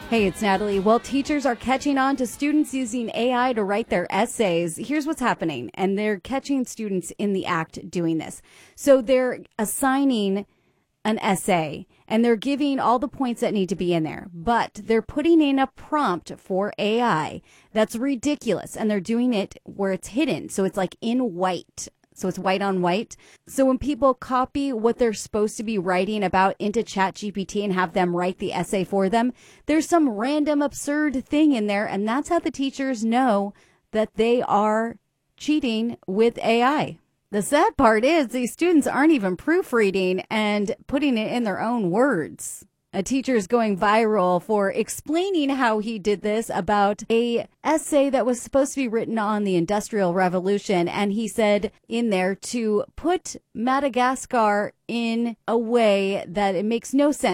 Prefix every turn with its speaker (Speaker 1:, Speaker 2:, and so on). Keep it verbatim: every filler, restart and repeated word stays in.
Speaker 1: Hey, it's Natalie. Well, teachers are catching on to students using A I to write their essays. Here's what's happening, and they're catching students in the act doing this. So they're assigning an essay, and they're giving all the points that need to be in there, but they're putting in a prompt for A I that's ridiculous, and they're doing it where it's hidden. So it's like in white. So it's white on white. So when people copy what they're supposed to be writing about into ChatGPT and have them write the essay for them, there's some random absurd thing in there. And that's how the teachers know that they are cheating with A I. The sad part is these students aren't even proofreading and putting it in their own words. A teacher is going viral for explaining how he did this about a essay that was supposed to be written on the Industrial Revolution. And he said in there to put Madagascar in a way that it makes no sense.